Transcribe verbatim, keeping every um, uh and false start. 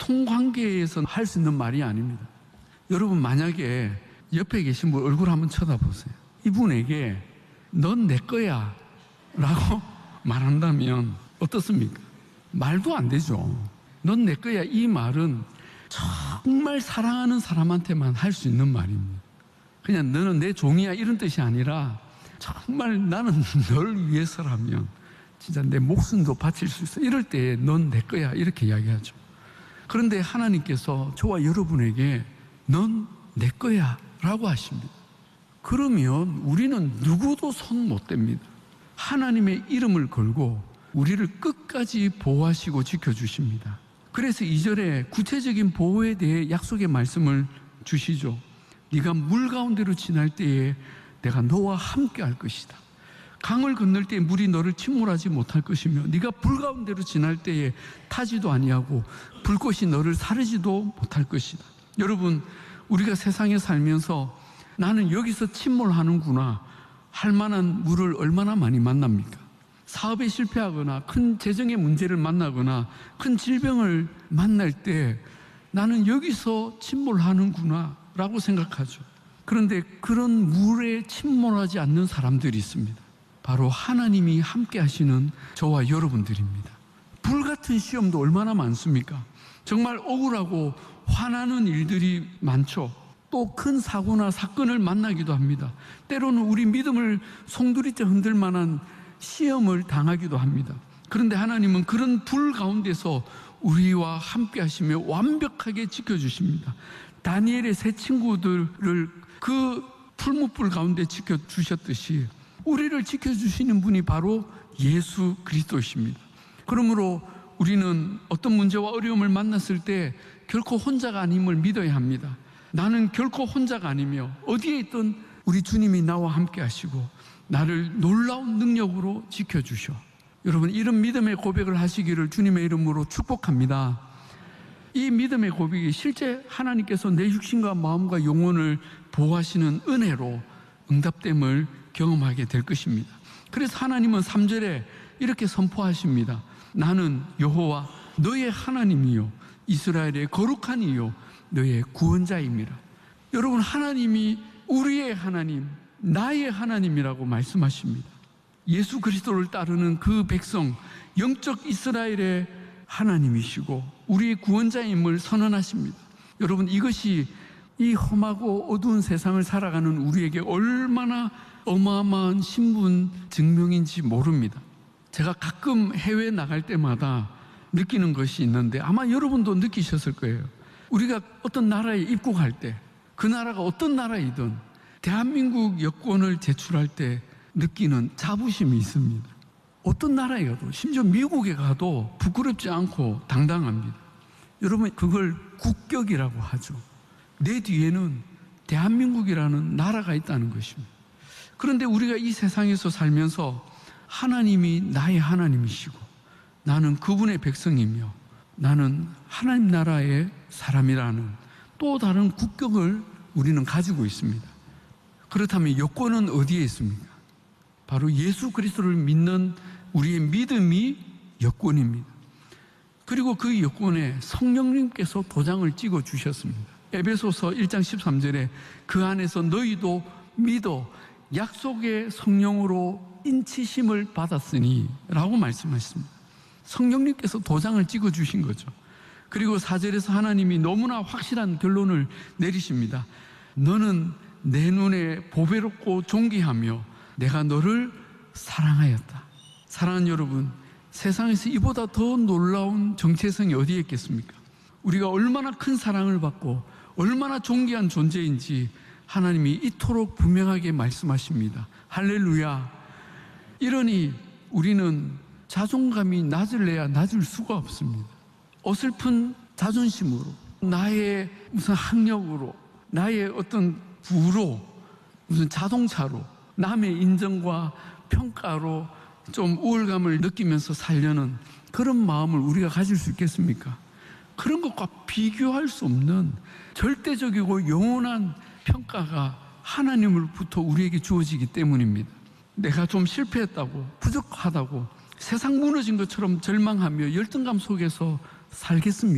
통관계에서 할 수 있는 말이 아닙니다. 여러분, 만약에 옆에 계신 분 얼굴 한번 쳐다보세요. 이분에게 넌 내 거야 라고 말한다면 어떻습니까? 말도 안 되죠. 넌 내 거야, 이 말은 정말 사랑하는 사람한테만 할 수 있는 말입니다. 그냥 너는 내 종이야 이런 뜻이 아니라 정말 나는 널 위해서라면 진짜 내 목숨도 바칠 수 있어. 이럴 때 넌 내 거야 이렇게 이야기하죠. 그런데 하나님께서 저와 여러분에게 넌 내 거야 라고 하십니다. 그러면 우리는 누구도 손 못 댑니다. 하나님의 이름을 걸고 우리를 끝까지 보호하시고 지켜주십니다. 그래서 이 절에 구체적인 보호에 대해 약속의 말씀을 주시죠. 네가 물 가운데로 지날 때에 내가 너와 함께 할 것이다. 강을 건널 때에 물이 너를 침몰하지 못할 것이며 네가 불 가운데로 지날 때에 타지도 아니하고 불꽃이 너를 사르지도 못할 것이다. 여러분, 우리가 세상에 살면서 나는 여기서 침몰하는구나 할 만한 물을 얼마나 많이 만납니까? 사업에 실패하거나 큰 재정의 문제를 만나거나 큰 질병을 만날 때 나는 여기서 침몰하는구나 라고 생각하죠. 그런데 그런 물에 침몰하지 않는 사람들이 있습니다. 바로 하나님이 함께 하시는 저와 여러분들입니다. 불같은 시험도 얼마나 많습니까? 정말 억울하고 화나는 일들이 많죠. 또 큰 사고나 사건을 만나기도 합니다. 때로는 우리 믿음을 송두리째 흔들 만한 시험을 당하기도 합니다. 그런데 하나님은 그런 불 가운데서 우리와 함께 하시며 완벽하게 지켜주십니다. 다니엘의 세 친구들을 그 풀무불 가운데 지켜주셨듯이 우리를 지켜주시는 분이 바로 예수 그리스도이십니다. 그러므로 우리는 어떤 문제와 어려움을 만났을 때 결코 혼자가 아님을 믿어야 합니다. 나는 결코 혼자가 아니며 어디에 있든 우리 주님이 나와 함께 하시고 나를 놀라운 능력으로 지켜주셔. 여러분, 이런 믿음의 고백을 하시기를 주님의 이름으로 축복합니다. 이 믿음의 고백이 실제 하나님께서 내 육신과 마음과 영혼을 보호하시는 은혜로 응답됨을 경험하게 될 것입니다. 그래서 하나님은 삼 절에 이렇게 선포하십니다. 나는 여호와 너의 하나님이요 이스라엘의 거룩한 이요 너의 구원자입니다. 여러분, 하나님이 우리의 하나님, 나의 하나님이라고 말씀하십니다. 예수 그리스도를 따르는 그 백성, 영적 이스라엘의 하나님이시고 우리의 구원자임을 선언하십니다. 여러분, 이것이 이 험하고 어두운 세상을 살아가는 우리에게 얼마나 어마어마한 신분 증명인지 모릅니다. 제가 가끔 해외 나갈 때마다 느끼는 것이 있는데 아마 여러분도 느끼셨을 거예요. 우리가 어떤 나라에 입국할 때 그 나라가 어떤 나라이든 대한민국 여권을 제출할 때 느끼는 자부심이 있습니다. 어떤 나라에 가도, 심지어 미국에 가도 부끄럽지 않고 당당합니다. 여러분, 그걸 국격이라고 하죠. 내 뒤에는 대한민국이라는 나라가 있다는 것입니다. 그런데 우리가 이 세상에서 살면서 하나님이 나의 하나님이시고 나는 그분의 백성이며 나는 하나님 나라의 사람이라는 또 다른 국격을 우리는 가지고 있습니다. 그렇다면 여권은 어디에 있습니까? 바로 예수 그리스도를 믿는 우리의 믿음이 여권입니다. 그리고 그 여권에 성령님께서 도장을 찍어 주셨습니다. 에베소서 일 장 십삼 절에 그 안에서 너희도 믿어 약속의 성령으로 인치심을 받았으니 라고 말씀하십니다. 성령님께서 도장을 찍어 주신 거죠. 그리고 사 절에서 하나님이 너무나 확실한 결론을 내리십니다. 너는 내 눈에 보배롭고 존귀하며 내가 너를 사랑하였다. 사랑하는 여러분, 세상에서 이보다 더 놀라운 정체성이 어디에 있겠습니까? 우리가 얼마나 큰 사랑을 받고 얼마나 존귀한 존재인지 하나님이 이토록 분명하게 말씀하십니다. 할렐루야. 이러니 우리는 자존감이 낮을래야 낮을 수가 없습니다. 어설픈 자존심으로, 나의 무슨 학력으로, 나의 어떤 부로, 무슨 자동차로, 남의 인정과 평가로 좀 우월감을 느끼면서 살려는 그런 마음을 우리가 가질 수 있겠습니까? 그런 것과 비교할 수 없는 절대적이고 영원한 평가가 하나님으로부터 우리에게 주어지기 때문입니다. 내가 좀 실패했다고, 부족하다고 세상 무너진 것처럼 절망하며 열등감 속에서 살겠습니까?